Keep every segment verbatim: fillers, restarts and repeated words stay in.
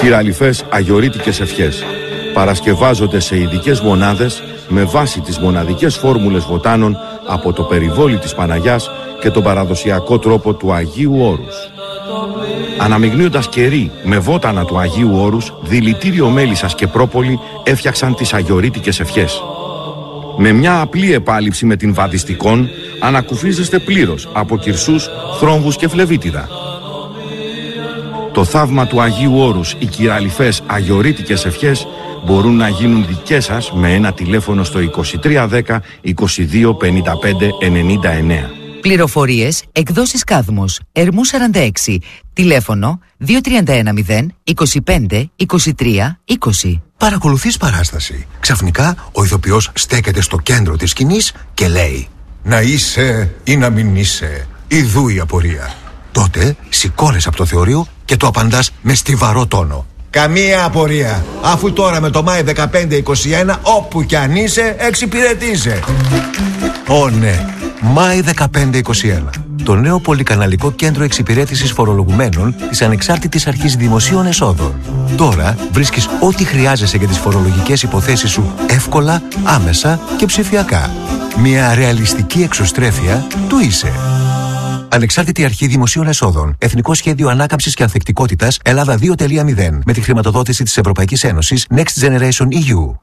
Κυραλιφές αγιορείτικες ευχές παρασκευάζονται σε ειδικές μονάδες με βάση τις μοναδικές φόρμουλες βοτάνων από το περιβόλι της Παναγιάς και τον παραδοσιακό τρόπο του Αγίου Όρους. Αναμειγνύοντας κερί με βότανα του Αγίου Όρους, δηλητήριο μέλισσας και πρόπολη έφτιαξαν τις αγιορείτικες ευχές. Με μια απλή επάλυψη με την βαδιστικόν ανακουφίζεστε πλήρως από κυρσούς, θρόμβους και φλεβίτιδα. Το θαύμα του Αγίου Όρους, οι κυραλιφές αγιορείτικες ευχές μπορούν να γίνουν δικές σας με ένα τηλέφωνο στο είκοσι τρία δέκα είκοσι δύο πενήντα πέντε ενενήντα εννέα. Πληροφορίες, εκδόσεις Κάδμος, Ερμού σαράντα έξι, τηλέφωνο δύο τρία ένα μηδέν είκοσι πέντε είκοσι τρία είκοσι. Παρακολουθείς παράσταση. Ξαφνικά ο ηθοποιός στέκεται στο κέντρο της σκηνής και λέει «Να είσαι ή να μην είσαι, ιδού η απορία». Τότε σηκώνεσαι από το θεωρείο και το απαντάς με στιβαρό τόνο. Καμία απορία, αφού τώρα με το Μάη δεκαπέντε είκοσι ένα όπου κι αν είσαι εξυπηρετείσαι. Ω ναι, Μάη δεκαπέντε είκοσι ένα. Το νέο πολυκαναλικό κέντρο εξυπηρέτησης φορολογουμένων της Ανεξάρτητης Αρχής Δημοσίων Εσόδων. Τώρα βρίσκεις ό,τι χρειάζεσαι για τις φορολογικές υποθέσεις σου εύκολα, άμεσα και ψηφιακά. Μια ρεαλιστική εξωστρέφεια του είσαι. Ανεξάρτητη Αρχή Δημοσίων Εσόδων. Εθνικό Σχέδιο Ανάκαμψης και Ανθεκτικότητας Ελλάδα δύο τελεία μηδέν. Με τη χρηματοδότηση της Ευρωπαϊκής Ένωσης Next Generation ι γιου.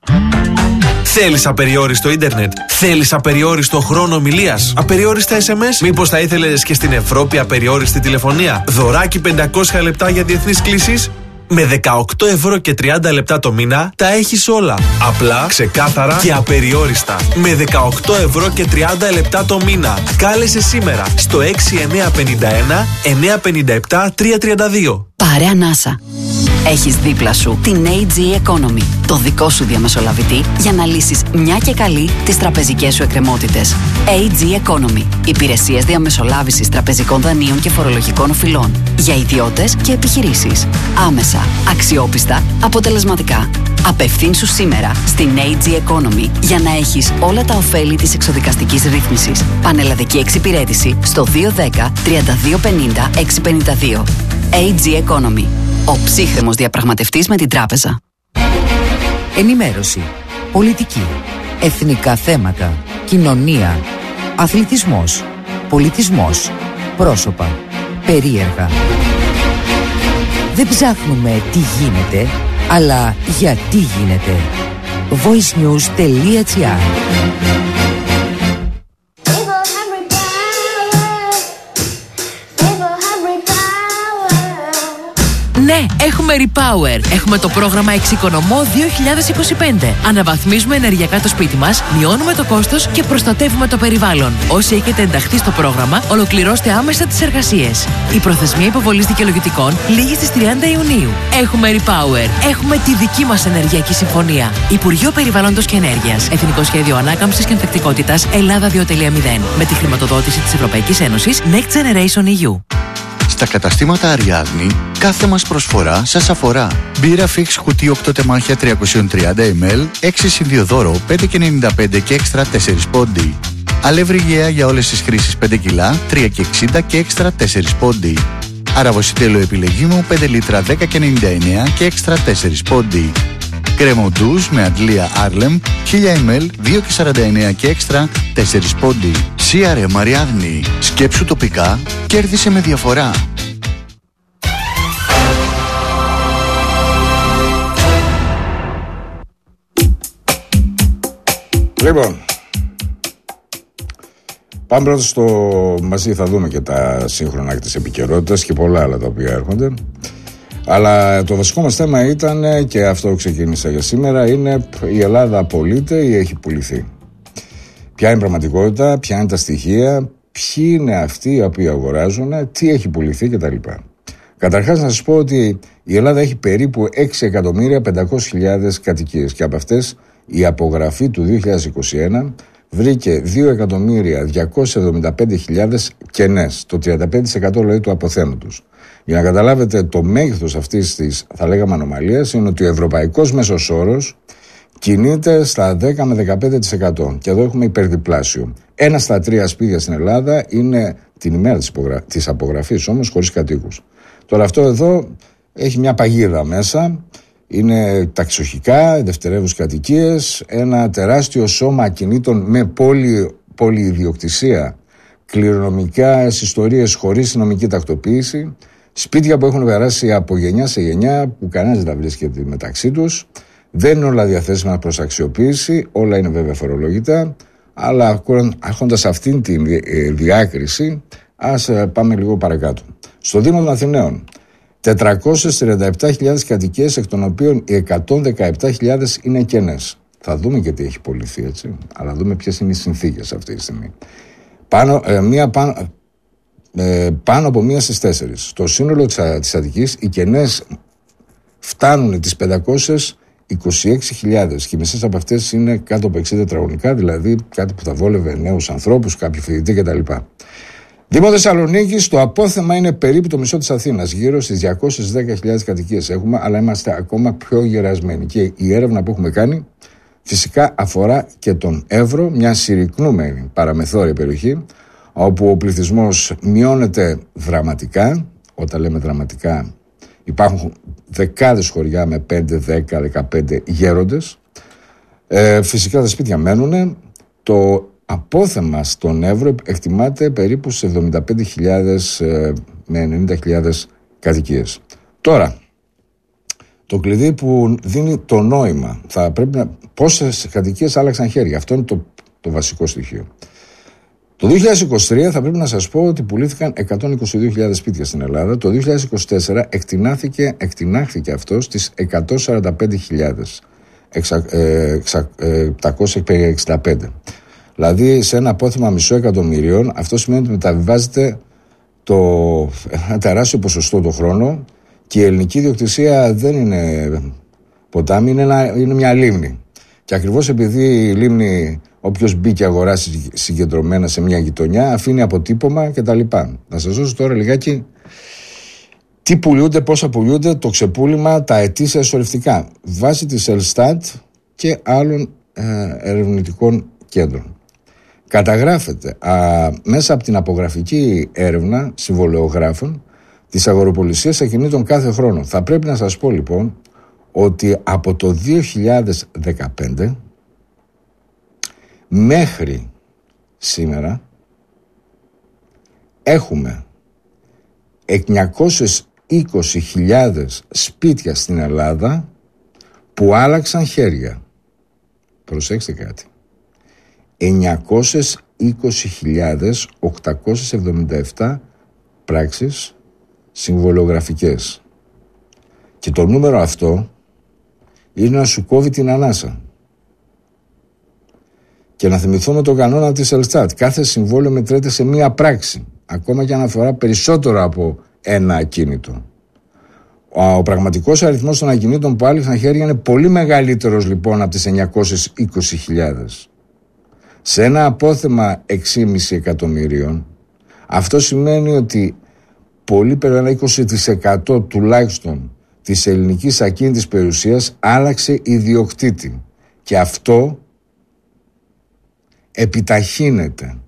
Θέλεις απεριόριστο ίντερνετ? Θέλεις απεριόριστο χρόνο ομιλίας? Απεριόριστα ες εμ ες? Μήπως θα ήθελες και στην Ευρώπη απεριόριστη τηλεφωνία? Δωράκι πεντακόσια λεπτά για διεθνείς κλήσεις? Με δεκαοκτώ ευρώ και τριάντα λεπτά το μήνα τα έχεις όλα. Απλά, ξεκάθαρα και απεριόριστα. Με δεκαοκτώ ευρώ και τριάντα λεπτά το μήνα. Κάλεσε σήμερα στο έξι εννιά πέντε ένα εννιά πέντε επτά τρία τρία δύο. Πάρε ανάσα. Έχεις δίπλα σου την έι τζι Economy, το δικό σου διαμεσολαβητή για να λύσεις μια και καλή τις τραπεζικές σου εκκρεμότητες. έι τζι Economy, υπηρεσίες διαμεσολάβησης τραπεζικών δανείων και φορολογικών οφειλών για ιδιώτες και επιχειρήσεις. Άμεσα, αξιόπιστα, αποτελεσματικά. Απευθύνσου σήμερα στην έι τζι Economy για να έχεις όλα τα ωφέλη της εξοδικαστικής ρύθμισης. Πανελλαδική εξυπηρέτηση στο δύο ένα μηδέν τρία δύο πενήντα έξι πενήντα δύο. έι τζι Economy. Ο ψύχρεμος διαπραγματευτής με την τράπεζα. Ενημέρωση, πολιτική, εθνικά θέματα, κοινωνία, αθλητισμός, πολιτισμός, πρόσωπα, περίεργα. Δεν ψάχνουμε τι γίνεται, αλλά γιατί γίνεται. voicenews τελεία gr. Ναι, έχουμε Repower. Έχουμε το πρόγραμμα Εξοικονομώ δύο χιλιάδες είκοσι πέντε. Αναβαθμίζουμε ενεργειακά το σπίτι μας, μειώνουμε το κόστος και προστατεύουμε το περιβάλλον. Όσοι έχετε ενταχθεί στο πρόγραμμα, ολοκληρώστε άμεσα τις εργασίες. Η προθεσμία υποβολής δικαιολογητικών λήγει στις τριάντα Ιουνίου. Έχουμε Repower. Έχουμε τη δική μας ενεργειακή συμφωνία. Υπουργείο Περιβάλλοντος και Ενέργειας. Εθνικό Σχέδιο Ανάκαμψης και Ανθεκτικότητας Ελλάδα δύο τελεία μηδέν. Με τη χρηματοδότηση της Ευρωπαϊκής Ένωσης Next Generation ι γιου. Στα καταστήματα Αριάδνη, κάθε μας προσφορά σας αφορά. Μπύρα Φίξ κουτί οκτώ τεμάχια τριακόσια τριάντα μιλιλίτρια, έξι συν δύο δώρο, πέντε και ενενήντα πέντε και έξτρα τέσσερα πόντι. Αλεύρι γέα για όλες τις χρήσεις πέντε κιλά, τρία και εξήντα και έξτρα τέσσερα πόντι. Αραβοσιτέλο επιλεγή μου πέντε λίτρα δέκα και ενενήντα εννέα και έξτρα τέσσερα πόντι. Κρέμο ντουζ με αντλία Άρλεμ χίλια μιλιλίτρια, δύο και σαράντα εννέα και έξτρα τέσσερα πόντι. σι αρ εμ Αριάδνη. Σκέψου τοπικά, κέρδισε με διαφορά. Λοιπόν, πάμε πρώτα στο μαζί, θα δούμε και τα σύγχρονα της επικαιρότητας και πολλά άλλα τα οποία έρχονται. Αλλά το βασικό μας θέμα ήταν, και αυτό ξεκίνησα για σήμερα, είναι η Ελλάδα πωλείται ή έχει πουληθεί. Ποια είναι η πραγματικότητα, ποια είναι τα στοιχεία, ποιοι είναι αυτοί οι οποίοι αγοράζουν, τι έχει πουληθεί κτλ. Καταρχάς να σας πω ότι η Ελλάδα έχει περίπου έξι εκατομμύρια πεντακόσιες χιλιάδες κατοικίες και από αυτές η απογραφή του δύο χιλιάδες είκοσι ένα βρήκε δύο εκατομμύρια διακόσιες εβδομήντα πέντε χιλιάδες κενές, το τριάντα πέντε τοις εκατό δηλαδή του αποθέματος. Για να καταλάβετε το μέγεθος αυτής της, θα λέγαμε, ανομαλίας, είναι ότι ο ευρωπαϊκός μέσος όρος κινείται στα δέκα με δεκαπέντε τοις εκατό και εδώ έχουμε υπερδιπλάσιο. Ένα στα τρία σπίτια στην Ελλάδα είναι την ημέρα της, υπογρα... της απογραφής όμως χωρίς κατοίκους. Τώρα αυτό εδώ έχει μια παγίδα μέσα. Είναι ταξιοχικά, δευτερεύουσες κατοικίες, ένα τεράστιο σώμα ακινήτων με πόλη, πολυιδιοκτησία, κληρονομικές ιστορίες χωρίς νομική τακτοποίηση, σπίτια που έχουν περάσει από γενιά σε γενιά, που κανένας δεν τα βρίσκεται μεταξύ τους. Δεν είναι όλα διαθέσιμα προς αξιοποίηση, όλα είναι βέβαια φορολογητά, αλλά έχοντας αυτήν τη διάκριση, ας πάμε λίγο παρακάτω. Στο Δήμο των Αθηναίων, τετρακόσιες τριάντα επτά χιλιάδες κατοικίες, εκ των οποίων οι εκατόν δεκαεπτά χιλιάδες είναι κενές. Θα δούμε και τι έχει πωληθεί, έτσι, αλλά δούμε ποιες είναι οι συνθήκες αυτή τη στιγμή. Πάνω, ε, μία, πάνω, ε, πάνω από μία στις τέσσερις. Στο σύνολο της, της Αττικής, οι κενές φτάνουν τις πεντακόσιες είκοσι έξι χιλιάδες και οι μισές από αυτές είναι κάτω από εξήντα τετραγωνικά, δηλαδή κάτι που θα βόλευε νέους ανθρώπους, κάποιοι φοιτητή κτλ. Δήμο Θεσσαλονίκης, το απόθεμα είναι περίπου το μισό της Αθήνας, γύρω στις διακόσιες δέκα χιλιάδες κατοικίες έχουμε, αλλά είμαστε ακόμα πιο γερασμένοι. Και η έρευνα που έχουμε κάνει φυσικά αφορά και τον Εύρο, μια συρρυκνούμενη παραμεθόρια περιοχή, όπου ο πληθυσμός μειώνεται δραματικά. Όταν λέμε δραματικά, υπάρχουν δεκάδες χωριά με πέντε, δέκα, δεκαπέντε γέροντες. Ε, φυσικά τα σπίτια μένουν. Το απόθεμα στον Εύρο εκτιμάται περίπου σε εβδομήντα πέντε χιλιάδες με ενενήντα χιλιάδες κατοικίες. Τώρα, το κλειδί που δίνει το νόημα, θα πρέπει να, πόσες κατοικίες άλλαξαν χέρια, αυτό είναι το, το βασικό στοιχείο. Το δύο χιλιάδες είκοσι τρία θα πρέπει να σας πω ότι πουλήθηκαν εκατόν είκοσι δύο χιλιάδες σπίτια στην Ελλάδα. Το δύο χιλιάδες είκοσι τέσσερα εκτινάχθηκε, εκτινάχθηκε αυτό στις εκατόν σαράντα πέντε χιλιάδες επτακόσια εξήντα πέντε. Δηλαδή σε ένα απόθεμα μισό εκατομμυρίων, αυτό σημαίνει ότι μεταβιβάζεται το, ένα τεράστιο ποσοστό το χρόνο και η ελληνική ιδιοκτησία δεν είναι ποτάμι, είναι, ένα, είναι μια λίμνη. Και ακριβώς επειδή η λίμνη, όποιος μπει και αγοράσει συγκεντρωμένα σε μια γειτονιά, αφήνει αποτύπωμα κτλ. Να σας δώσω τώρα λιγάκι τι πουλούνται, πόσα πουλούνται, το ξεπούλημα, τα ετήσια εσωρευτικά, βάσει της Ελστάτ και άλλων ε, ερευνητικών κέντρων. Καταγράφεται α, μέσα από την απογραφική έρευνα συμβολεογράφων της αγοροπολισίας ακινήτων κάθε χρόνο. Θα πρέπει να σας πω λοιπόν ότι από το δύο χιλιάδες δεκαπέντε μέχρι σήμερα έχουμε εννιακόσιες είκοσι χιλιάδες σπίτια στην Ελλάδα που άλλαξαν χέρια. Προσέξτε κάτι. εννιακόσιες είκοσι χιλιάδες οκτακόσιες εβδομήντα επτά πράξεις συμβολιογραφικές. Και το νούμερο αυτό είναι να σου κόβει την ανάσα. Και να θυμηθούμε τον κανόνα της Ελστάτ. Κάθε συμβόλαιο μετρέται σε μία πράξη, ακόμα και αν αφορά περισσότερο από ένα ακίνητο. Ο πραγματικός αριθμός των ακινήτων που άλλαξαν χέρια είναι πολύ μεγαλύτερος λοιπόν από τις εννιακόσιες είκοσι χιλιάδες. Σε ένα απόθεμα έξι κόμμα πέντε εκατομμυρίων, αυτό σημαίνει ότι πολύ περίπου ένα είκοσι τοις εκατό τουλάχιστον της ελληνικής ακίνητης περιουσίας άλλαξε ιδιοκτήτη. Και αυτό επιταχύνεται.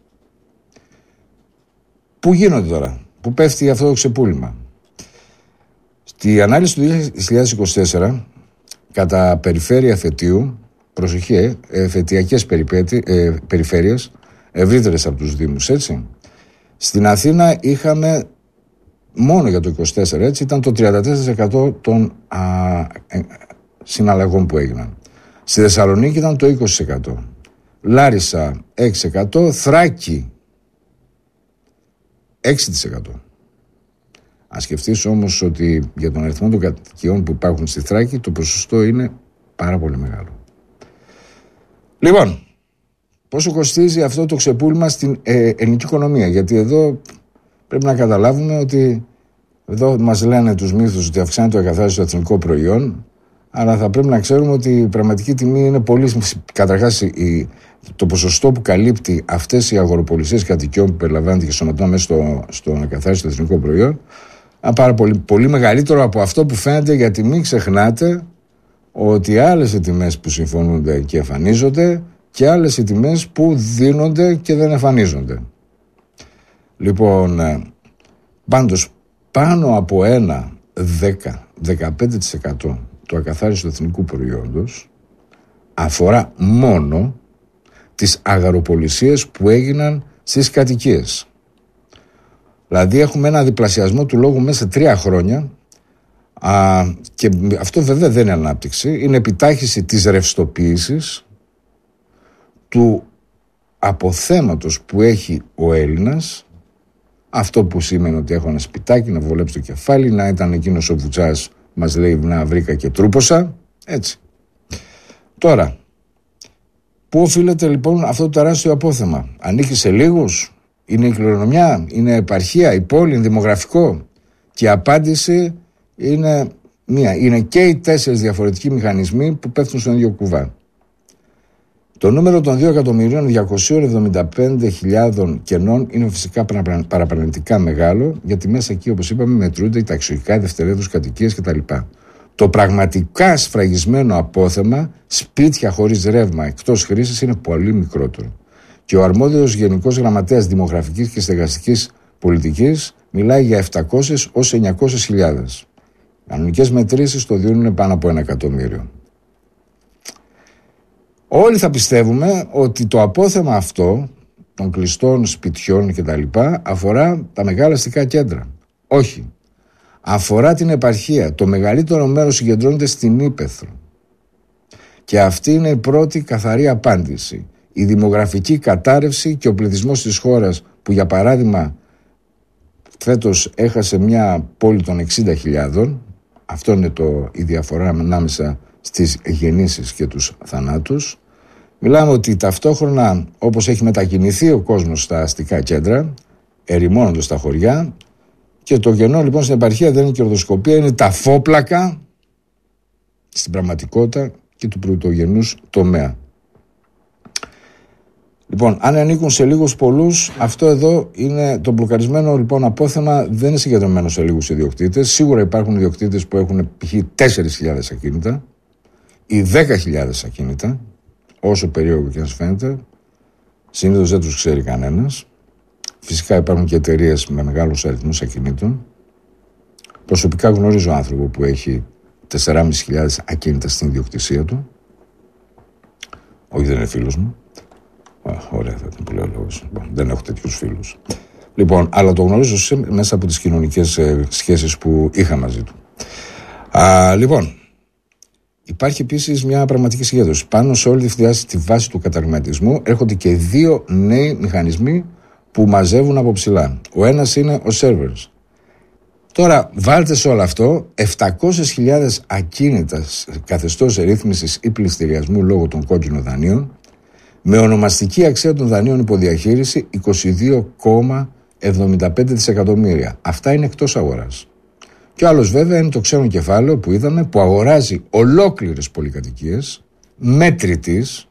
Πού γίνονται τώρα, πού πέφτει αυτό το ξεπούλημα? Στη ανάλυση του δύο χιλιάδες είκοσι τέσσερα, κατά περιφέρεια Φετίου, προσοχή, ε, φετιακές περιπέτει, ε, περιφέρειες, ευρύτερες από τους Δήμους, έτσι. Στην Αθήνα είχαμε, μόνο για το είκοσι τέσσερα, έτσι, ήταν το τριάντα τέσσερα τοις εκατό των α, ε, συναλλαγών που έγιναν. Στη Θεσσαλονίκη ήταν το είκοσι τοις εκατό. Λάρισα έξι τοις εκατό, Θράκη έξι τοις εκατό. Ας σκεφτείς όμως ότι για τον αριθμό των κατοικιών που υπάρχουν στη Θράκη το ποσοστό είναι πάρα πολύ μεγάλο. Λοιπόν, πόσο κοστίζει αυτό το ξεπούλημα στην ε, ελληνική οικονομία? Γιατί εδώ πρέπει να καταλάβουμε ότι εδώ μας λένε τους μύθους ότι αυξάνει το εκαθάριστο εθνικό προϊόν, αλλά θα πρέπει να ξέρουμε ότι η πραγματική τιμή είναι πολύ. Καταρχάς, η, το ποσοστό που καλύπτει αυτές οι αγοροπολισίες κατοικιών που περιλαμβάνεται και σωματώνουν μέσα στο, στον εκαθάριστο εθνικό προϊόν, πάρα πολύ, πολύ μεγαλύτερο από αυτό που φαίνεται, γιατί μην ξεχνάτε ότι άλλες οι τιμές που συμφωνούνται και εμφανίζονται και άλλες οι τιμές που δίνονται και δεν εμφανίζονται. Λοιπόν, πάντως πάνω από ένα δέκα, δεκαπέντε τοις εκατό του ακαθάριστου εθνικού προϊόντος αφορά μόνο τις αγαροπολισίες που έγιναν στις κατοικίες. Δηλαδή έχουμε ένα διπλασιασμό του λόγου μέσα σε τρία χρόνια. Α, και αυτό βέβαια δεν είναι ανάπτυξη, είναι επιτάχυση της ρευστοποίησης του αποθέματος που έχει ο Έλληνας. Αυτό που σημαίνει ότι έχω ένα σπιτάκι να βολέψει το κεφάλι, να ήταν εκείνος ο Βουτσάς μας λέει να βρήκα και τρούποσα, έτσι. Τώρα, πού οφείλεται λοιπόν αυτό το τεράστιο απόθεμα? Ανήκει σε λίγους? Είναι η κληρονομιά? Είναι επαρχία, η πόλη, είναι δημογραφικό? Και η απάντηση είναι μία. Είναι και οι τέσσερις διαφορετικοί μηχανισμοί που πέφτουν στον ίδιο κουβά. Το νούμερο των δύο εκατομμυρίων διακόσιες εβδομήντα πέντε χιλιάδων κενών είναι φυσικά παραπλανητικά μεγάλο, γιατί μέσα εκεί, όπως είπαμε, μετρούνται τα εξοχικά, δευτερεύουσες κατοικίες κτλ. Το πραγματικά σφραγισμένο απόθεμα, σπίτια χωρίς ρεύμα εκτός χρήσης, είναι πολύ μικρότερο. Και ο αρμόδιος Γενικός Γραμματέας Δημογραφικής και Στεγαστικής Πολιτικής μιλάει για επτακόσιες ως εννιακόσιες χιλιάδες. Κανονικές μετρήσεις το δίνουν πάνω από ένα εκατομμύριο. Όλοι θα πιστεύουμε ότι το απόθεμα αυτό των κλειστών σπιτιών κτλ. Αφορά τα μεγάλα αστικά κέντρα. Όχι. Αφορά την επαρχία. Το μεγαλύτερο μέρος συγκεντρώνεται στην Ύπαιθρο. Και αυτή είναι η πρώτη καθαρή απάντηση. Η δημογραφική κατάρρευση και ο πληθυσμός της χώρας, που για παράδειγμα φέτος έχασε μια πόλη των εξήντα χιλιάδων, αυτό είναι το, η διαφορά ανάμεσα στις γεννήσεις και τους θανάτους. Μιλάμε ότι ταυτόχρονα, όπως έχει μετακινηθεί ο κόσμος στα αστικά κέντρα, ερημώνοντας τα χωριά, και το κενό λοιπόν στην επαρχία δεν είναι κερδοσκοπία, είναι τα φόπλακα στην πραγματικότητα και του πρωτογενούς τομέα. Λοιπόν, αν ανήκουν σε λίγους πολλούς, αυτό εδώ είναι το μπλοκαρισμένο λοιπόν απόθεμα, δεν είναι συγκεντρωμένο σε λίγους ιδιοκτήτες. Σίγουρα υπάρχουν ιδιοκτήτες που έχουν π.χ. τέσσερις χιλιάδες ακίνητα ή δέκα χιλιάδες ακίνητα, όσο περίεργο και να σας φαίνεται. Συνήθως δεν τους ξέρει κανένας. Φυσικά υπάρχουν και εταιρείες με μεγάλους αριθμούς ακινήτων. Προσωπικά γνωρίζω άνθρωπο που έχει τέσσερις χιλιάδες πεντακόσια ακίνητα στην ιδιοκτησία του. Όχι, δεν είναι φίλος μου. Ωραία, θα ήταν πολύ λόγος. Δεν έχω τέτοιους φίλους. Λοιπόν, αλλά το γνωρίζω μέσα από τις κοινωνικές ε, σχέσεις που είχα μαζί του. Α, λοιπόν, υπάρχει επίσης μια πραγματική συγκέντρωση. Πάνω σε όλη τη βάση του καταρρυματισμού έρχονται και δύο νέοι μηχανισμοί που μαζεύουν από ψηλά. Ο ένας είναι ο servers. Τώρα βάλτε σε όλο αυτό επτακόσιες χιλιάδες ακίνητα καθεστώς ρύθμισης ή πληστηριασμού λόγω των κόκκινων δανείων, με ονομαστική αξία των δανείων υποδιαχείριση είκοσι δύο κόμμα εβδομήντα πέντε δισεκατομμύρια. Αυτά είναι εκτός αγοράς. Και ο άλλος βέβαια είναι το ξένο κεφάλαιο που είδαμε, που αγοράζει ολόκληρες πολυκατοικίες μέτρητης.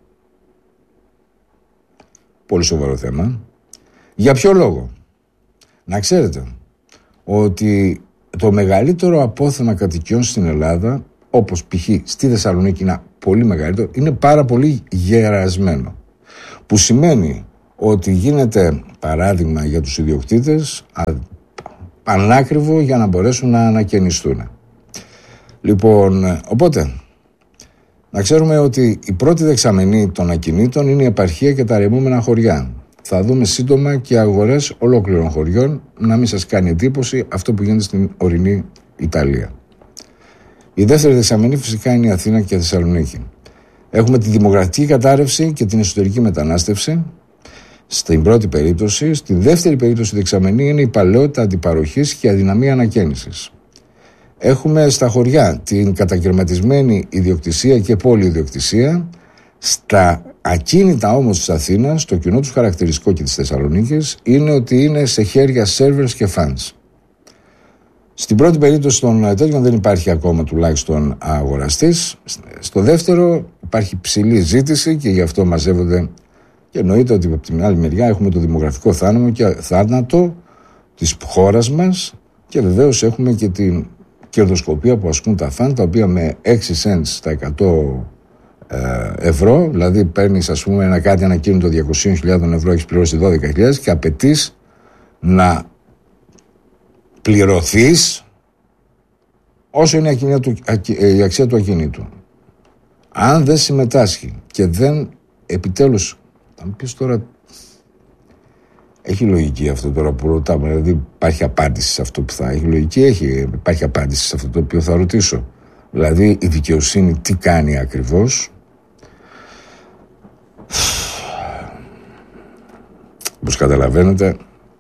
Πολύ σοβαρό θέμα. Για ποιο λόγο? Να ξέρετε ότι το μεγαλύτερο απόθεμα κατοικιών στην Ελλάδα, όπως π.χ. στη Θεσσαλονίκη είναι πολύ μεγαλύτερο, είναι πάρα πολύ γερασμένο. Που σημαίνει ότι γίνεται παράδειγμα για τους ιδιοκτήτες πανάκριβο για να μπορέσουν να ανακαινιστούν. Λοιπόν, οπότε να ξέρουμε ότι η πρώτη δεξαμενή των ακινήτων είναι η επαρχία και τα ερημόμενα χωριά. Θα δούμε σύντομα και αγορές ολόκληρων χωριών, να μην σας κάνει εντύπωση αυτό που γίνεται στην ορεινή Ιταλία. Η δεύτερη δεξαμενή φυσικά είναι η Αθήνα και η Θεσσαλονίκη. Έχουμε τη δημογραφική κατάρρευση και την εσωτερική μετανάστευση στην πρώτη περίπτωση. Στη δεύτερη περίπτωση δεξαμενή είναι η παλαιότητα αντιπαροχής και η αδυναμία ανακαίνησης. Έχουμε στα χωριά την κατακαιρματισμένη ιδιοκτησία και πολυιδιοκτησία. Στα ακίνητα όμως της Αθήνας, το κοινό τους χαρακτηριστικό και της Θεσσαλονίκης είναι ότι είναι σε χέρια servers και funds. Στην πρώτη περίπτωση των τέτοιων δεν υπάρχει ακόμα τουλάχιστον αγοραστής. Στο δεύτερο υπάρχει ψηλή ζήτηση και γι' αυτό μαζεύονται, και εννοείται ότι από την άλλη μεριά έχουμε το δημογραφικό θάνατο και θάνατο της χώρας μας, και βεβαίως έχουμε και την κερδοσκοπία που ασκούν τα φαν, τα οποία με έξι cents στα εκατό ευρώ, δηλαδή παίρνεις ας πούμε ένα κάτι ανακοίνητο διακόσιες χιλιάδες ευρώ, έχεις πληρώσει δώδεκα χιλιάδες και απαιτείς να πληρωθείς όσο είναι η αξία του ακίνητου, αν δεν συμμετάσχει και δεν επιτέλους, θα μου πεις τώρα, έχει λογική αυτό τώρα που ρωτάμε, δηλαδή υπάρχει απάντηση σε αυτό που θα έχει λογική, έχει, υπάρχει απάντηση σε αυτό το οποίο θα ρωτήσω. Δηλαδή η δικαιοσύνη τι κάνει ακριβώς. Όπως καταλαβαίνετε.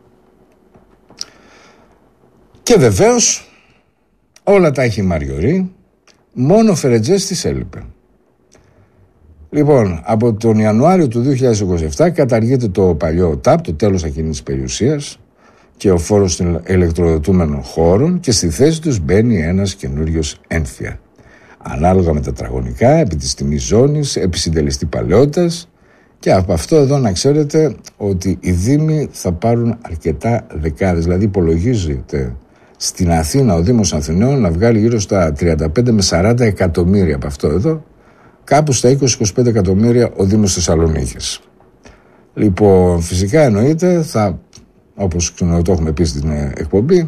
Και βεβαίως όλα τα έχει Μαριωρή, μόνο Φερετζές της έλειπε. Λοιπόν, από τον Ιανουάριο του δύο χιλιάδες είκοσι επτά καταργείται το παλιό ΤΑΠ, το τέλος ακίνητης περιουσίας και ο φόρος των ηλεκτροδοτούμενων χώρων και στη θέση τους μπαίνει ένας καινούριος ένφια. Ανάλογα με τα τετραγωνικά, επί της τιμής ζώνης, επί συντελεστή παλαιότητας και από αυτό εδώ να ξέρετε ότι οι δήμοι θα πάρουν αρκετά δεκάδες, δηλαδή υπολογίζεται στην Αθήνα ο Δήμος Αθηναίων να βγάλει γύρω στα τριάντα πέντε με σαράντα εκατομμύρια από αυτό εδώ, κάπου στα είκοσι με είκοσι πέντε εκατομμύρια ο Δήμος Θεσσαλονίκης. Λοιπόν, φυσικά εννοείται, θα, όπως το έχουμε πει στην εκπομπή,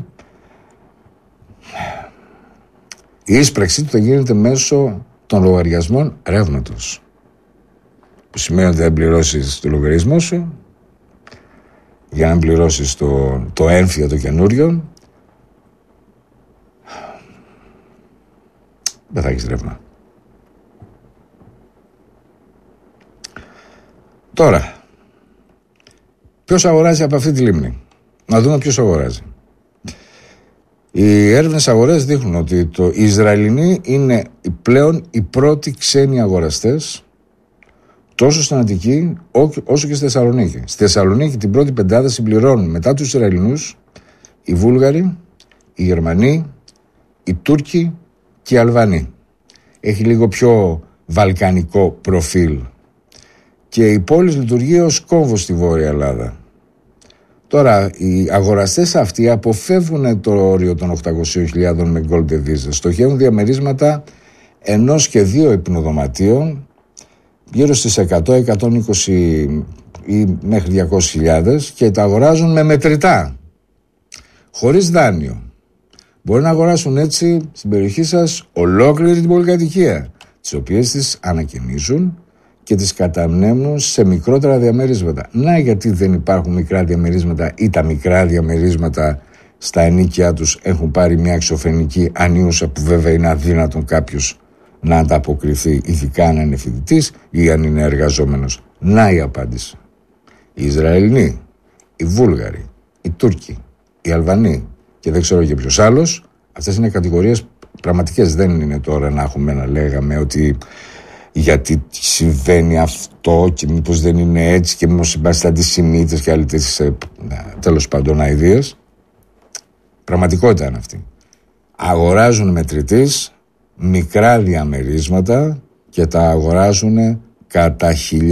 η ίσπραξή του θα γίνεται μέσω των λογαριασμών ρεύματος. Που σημαίνει ότι δεν πληρώσεις το λογαριασμό σου για να πληρώσεις το, το έμφυα το καινούριο, δεν θα έχεις ρεύμα. Τώρα, ποιος αγοράζει από αυτή τη λίμνη? Να δούμε ποιος αγοράζει. Οι έρευνες αγορές δείχνουν ότι το, οι Ισραηλινοί είναι πλέον οι πρώτοι ξένοι αγοραστές τόσο στην Αττική όσο και στη Θεσσαλονίκη. Στη Θεσσαλονίκη την πρώτη πεντάδα συμπληρώνουν μετά τους Ισραηλινούς οι Βούλγαροι, οι Γερμανοί, οι Τούρκοι και οι Αλβανοί. Έχει λίγο πιο βαλκανικό προφίλ. Και η πόλη λειτουργεί ως κόμβος στη Βόρεια Ελλάδα. Τώρα, οι αγοραστές αυτοί αποφεύγουν το όριο των οκτακόσιες χιλιάδες με Golden Visa. Στοχεύουν διαμερίσματα ενός και δύο υπνοδωματίων, γύρω στις εκατό με εκατόν είκοσι ή μέχρι διακόσιες χιλιάδες και τα αγοράζουν με μετρητά, χωρίς δάνειο. Μπορεί να αγοράσουν έτσι στην περιοχή σας ολόκληρη την πολυκατοικία, τις οποίες τις ανακαινίζουν και τις κατανέμουν σε μικρότερα διαμερίσματα. Να γιατί δεν υπάρχουν μικρά διαμερίσματα ή τα μικρά διαμερίσματα στα ενοίκια τους έχουν πάρει μια εξωφρενική ανίουσα που βέβαια είναι αδύνατον κάποιος να ανταποκριθεί, ειδικά αν είναι φοιτητής ή αν είναι εργαζόμενος. Να η απάντηση. Οι Ισραηλινοί, οι Βούλγαροι, οι Τούρκοι, οι Αλβανοί και δεν ξέρω και ποιος άλλος, αυτές είναι κατηγορίες πραγματικές. Δεν είναι τώρα να έχουμε να λέγαμε ότι γιατί συμβαίνει αυτό και μήπως δεν είναι έτσι και μήπως είμαστε αντισημίτες και άλλοι τέτοιες τέλος πάντων αηδίες. Πραγματικότητα είναι αυτή. Αγοράζουν μετρητής μικρά διαμερίσματα και τα αγοράζουν κατά χιλιάδες.